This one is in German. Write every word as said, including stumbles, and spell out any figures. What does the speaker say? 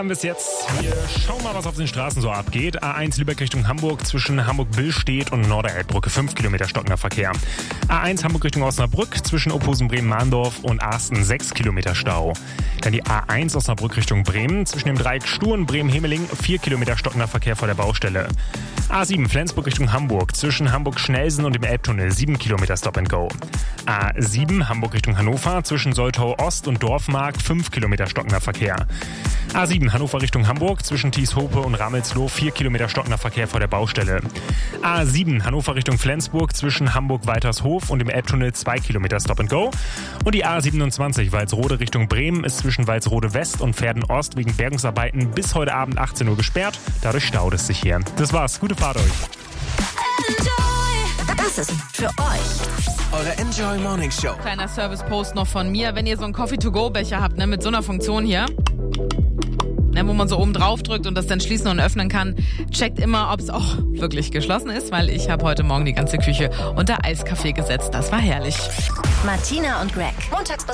Bis jetzt. Wir schauen mal, was auf den Straßen so abgeht. A eins Lübeck Richtung Hamburg zwischen Hamburg-Billstedt und Norderelbbrücke. fünf Kilometer stockender Verkehr. A eins Hamburg Richtung Osnabrück zwischen Opphusen-Bremen-Mahndorf und Asten. sechs Kilometer Stau. Dann die A eins Osnabrück Richtung Bremen zwischen dem Dreieck Stur und Bremen-Hemeling. vier Kilometer stockender Verkehr vor der Baustelle. A sieben Flensburg Richtung Hamburg zwischen Hamburg-Schnelsen und dem Elbtunnel. sieben Kilometer Stop and Go. A sieben Hamburg Richtung Hannover zwischen Soltau Ost und Dorfmark. fünf Kilometer stockender Verkehr. A sieben Hannover Richtung Hamburg zwischen Thieshope und Ramelsloh. vier Kilometer stockender Verkehr vor der Baustelle. A sieben Hannover Richtung Flensburg zwischen Hamburg-Weitershof und dem Elbtunnel. zwei Kilometer Stop and Go. Und die A siebenundzwanzig Walsrode Richtung Bremen ist zwischen Walsrode West und Verden Ost wegen Bergungsarbeiten bis heute Abend achtzehn Uhr gesperrt. Dadurch staut es sich hier. Das war's. Gute Fahrt euch. Das ist für euch eure Enjoy Morning Show. Kleiner Service-Post noch von mir. Wenn ihr so einen Coffee-to-go-Becher habt, ne, mit so einer Funktion hier, ne, wo man so oben drauf drückt und das dann schließen und öffnen kann, checkt immer, ob es auch wirklich geschlossen ist, weil ich habe heute Morgen die ganze Küche unter Eiskaffee gesetzt. Das war herrlich. Martina und Greg. Montags bis